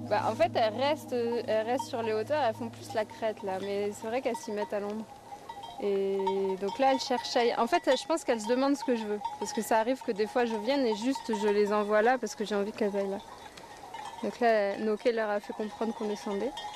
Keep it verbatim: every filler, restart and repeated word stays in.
Bah, en fait, elles restent, elles restent sur les hauteurs, elles font plus la crête là, mais c'est vrai qu'elles s'y mettent à l'ombre. Et donc là, elles cherchent à... En fait, je pense qu'elles se demandent ce que je veux. Parce que ça arrive que des fois, je vienne et juste je les envoie là parce que j'ai envie qu'elles aillent là. Donc là, Noké leur a fait comprendre qu'on descendait.